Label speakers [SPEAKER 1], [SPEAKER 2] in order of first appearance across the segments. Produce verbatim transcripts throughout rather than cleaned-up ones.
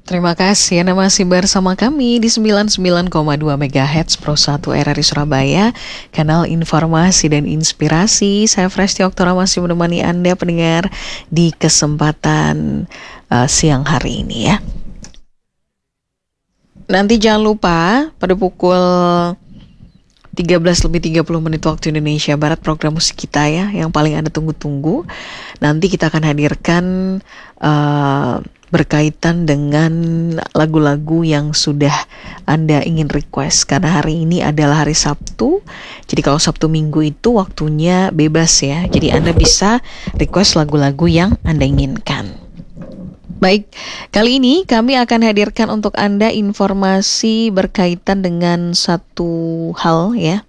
[SPEAKER 1] Terima kasih Anda masih bersama kami di sembilan puluh sembilan koma dua MHz Pro satu R R I Surabaya, kanal informasi dan inspirasi. Saya Fresti Oktora masih menemani Anda pendengar di kesempatan uh, siang hari ini ya. Nanti jangan lupa pada pukul tiga belas lebih tiga puluh menit waktu Indonesia Barat program musik kita ya, yang paling Anda tunggu-tunggu. Nanti kita akan hadirkan uh, berkaitan dengan lagu-lagu yang sudah Anda ingin request, karena hari ini adalah hari Sabtu. Jadi kalau Sabtu Minggu itu waktunya bebas ya, jadi Anda bisa request lagu-lagu yang Anda inginkan. Baik, kali ini kami akan hadirkan untuk Anda informasi berkaitan dengan satu hal ya.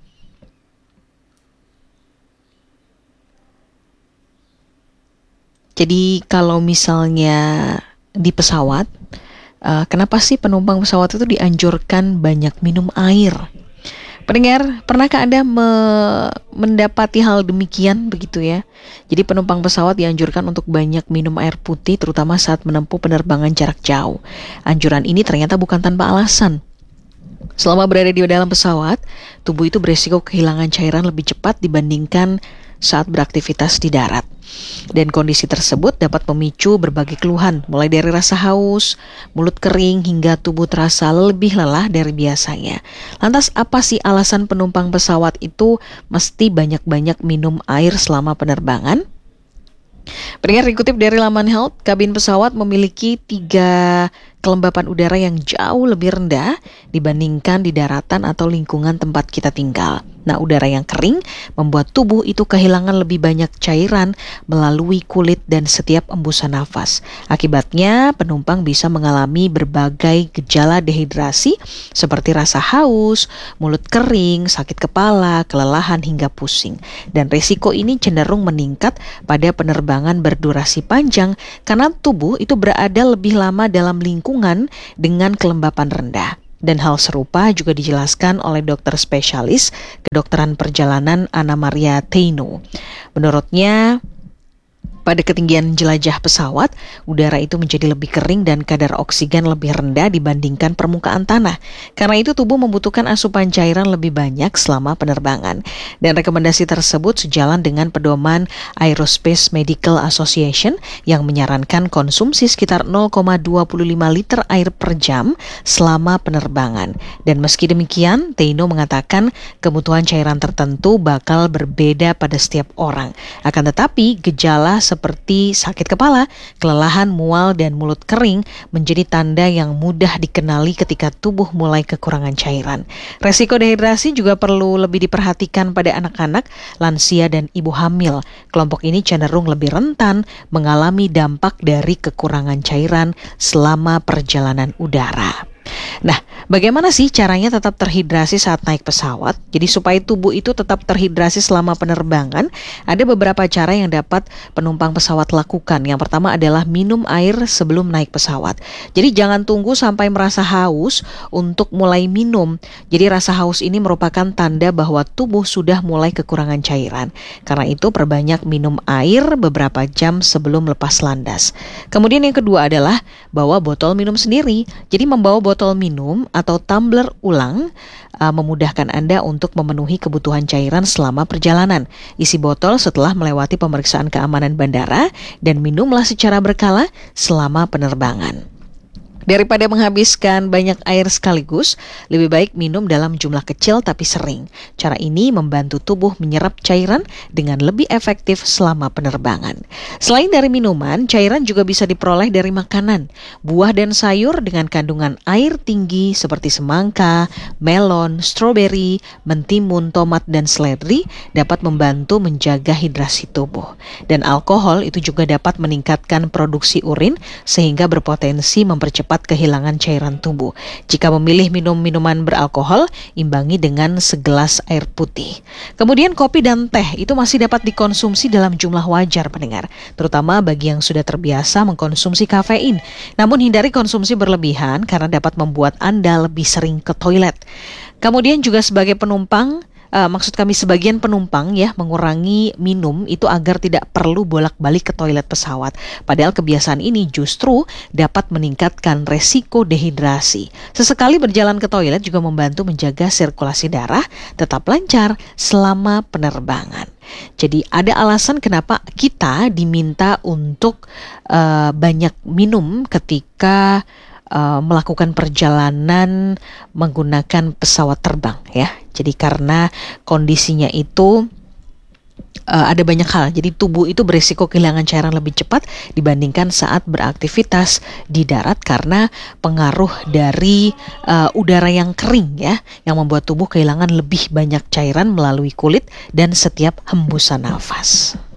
[SPEAKER 1] Jadi kalau misalnya di pesawat, uh, kenapa sih penumpang pesawat itu dianjurkan banyak minum air? Pendengar, pernahkah Anda me- mendapati hal demikian begitu ya? Jadi penumpang pesawat dianjurkan untuk banyak minum air putih, terutama saat menempuh penerbangan jarak jauh. Anjuran ini ternyata bukan tanpa alasan. Selama berada di dalam pesawat, tubuh itu beresiko kehilangan cairan lebih cepat dibandingkan saat beraktivitas di darat. Dan kondisi tersebut dapat memicu berbagai keluhan, mulai dari rasa haus, mulut kering, hingga tubuh terasa lebih lelah dari biasanya. Lantas apa sih alasan penumpang pesawat itu mesti banyak-banyak minum air selama penerbangan? Pendengar, dikutip dari laman Health, kabin pesawat memiliki tiga kelembapan udara yang jauh lebih rendah dibandingkan di daratan atau lingkungan tempat kita tinggal. Nah, udara yang kering membuat tubuh itu kehilangan lebih banyak cairan melalui kulit dan setiap embusan nafas. Akibatnya, penumpang bisa mengalami berbagai gejala dehidrasi seperti rasa haus, mulut kering, sakit kepala, kelelahan hingga pusing. Dan risiko ini cenderung meningkat pada penerbangan berdurasi panjang karena tubuh itu berada lebih lama dalam lingkungan dengan kelembapan rendah. Dan hal serupa juga dijelaskan oleh dokter spesialis kedokteran perjalanan Anna Maria Teino. Menurutnya, pada ketinggian jelajah pesawat, udara itu menjadi lebih kering dan kadar oksigen lebih rendah dibandingkan permukaan tanah. Karena itu tubuh membutuhkan asupan cairan lebih banyak selama penerbangan. Dan rekomendasi tersebut sejalan dengan pedoman Aerospace Medical Association yang menyarankan konsumsi sekitar nol koma dua lima liter air per jam selama penerbangan. Dan meski demikian, Teino mengatakan kebutuhan cairan tertentu bakal berbeda pada setiap orang. Akan tetapi, gejala seperti sakit kepala, kelelahan, mual, dan mulut kering menjadi tanda yang mudah dikenali ketika tubuh mulai kekurangan cairan. Resiko dehidrasi juga perlu lebih diperhatikan pada anak-anak, lansia, dan ibu hamil. Kelompok ini cenderung lebih rentan mengalami dampak dari kekurangan cairan selama perjalanan udara. Nah, bagaimana sih caranya tetap terhidrasi saat naik pesawat? Jadi supaya tubuh itu tetap terhidrasi selama penerbangan, ada beberapa cara yang dapat penumpang pesawat lakukan. Yang pertama adalah minum air sebelum naik pesawat. Jadi jangan tunggu sampai merasa haus untuk mulai minum. Jadi rasa haus ini merupakan tanda bahwa tubuh sudah mulai kekurangan cairan. Karena itu perbanyak minum air beberapa jam sebelum lepas landas. Kemudian yang kedua adalah bawa botol minum sendiri. Jadi membawa botol Botol minum atau tumbler ulang uh, memudahkan Anda untuk memenuhi kebutuhan cairan selama perjalanan. Isi botol setelah melewati pemeriksaan keamanan bandara dan minumlah secara berkala selama penerbangan. Daripada menghabiskan banyak air sekaligus, lebih baik minum dalam jumlah kecil tapi sering. Cara ini membantu tubuh menyerap cairan dengan lebih efektif selama penerbangan. Selain dari minuman, cairan juga bisa diperoleh dari makanan. Buah dan sayur dengan kandungan air tinggi seperti semangka, melon, stroberi, mentimun, tomat, dan seledri dapat membantu menjaga hidrasi tubuh. Dan alkohol itu juga dapat meningkatkan produksi urin sehingga berpotensi mempercepat kehilangan cairan tubuh. Jika memilih minum minuman beralkohol, imbangi dengan segelas air putih. Kemudian kopi dan teh itu masih dapat dikonsumsi dalam jumlah wajar, pendengar, terutama bagi yang sudah terbiasa mengkonsumsi kafein. Namun hindari konsumsi berlebihan karena dapat membuat Anda lebih sering ke toilet. Kemudian juga sebagai penumpang, uh, maksud kami sebagian penumpang ya mengurangi minum itu agar tidak perlu bolak-balik ke toilet pesawat. Padahal kebiasaan ini justru dapat meningkatkan resiko dehidrasi. Sesekali berjalan ke toilet juga membantu menjaga sirkulasi darah tetap lancar selama penerbangan. Jadi ada alasan kenapa kita diminta untuk uh, banyak minum ketika uh, melakukan perjalanan menggunakan pesawat terbang ya. Jadi karena kondisinya itu uh, ada banyak hal. Jadi tubuh itu berisiko kehilangan cairan lebih cepat dibandingkan saat beraktivitas di darat karena pengaruh dari uh, udara yang kering ya, yang membuat tubuh kehilangan lebih banyak cairan melalui kulit dan setiap hembusan nafas.